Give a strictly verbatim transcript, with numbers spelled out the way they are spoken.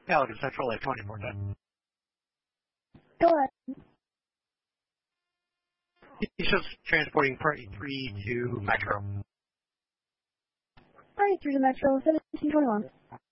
Pelican Central, eight twenty-four ten. Go ahead. He's just transporting Party three to Metro. Party three to Metro, seventeen twenty-one.